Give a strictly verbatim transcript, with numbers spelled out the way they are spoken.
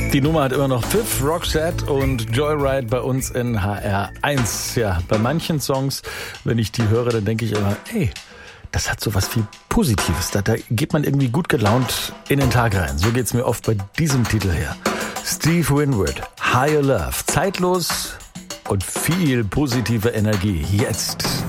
Die Nummer hat immer noch Pfiff, Roxette und Joyride bei uns in H R eins. Ja, bei manchen Songs, wenn ich die höre, dann denke ich immer, ey, das hat so was viel Positives. Da, da geht man irgendwie gut gelaunt in den Tag rein. So geht's mir oft bei diesem Titel her. Steve Winwood, Higher Love. Zeitlos und viel positive Energie. Jetzt.